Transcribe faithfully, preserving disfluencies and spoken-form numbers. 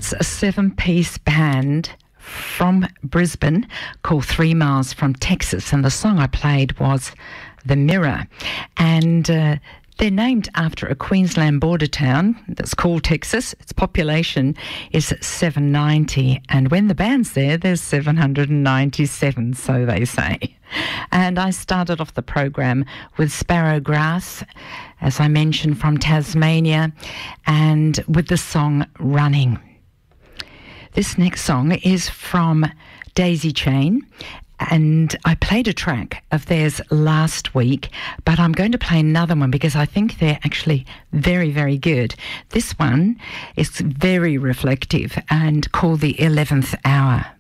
It's a seven-piece band from Brisbane called Three Miles from Texas, and the song I played was The Mirror. And uh, they're named after a Queensland border town that's called Texas. Its population is seven ninety, and when the band's there, there's seven hundred ninety-seven, so they say. And I started off the program with Sparrowgrass, as I mentioned, from Tasmania, and with the song Running. This next song is from Daisy Chain, and I played a track of theirs last week, but I'm going to play another one because I think they're actually very, very good. This one is very reflective and called The eleventh Hour.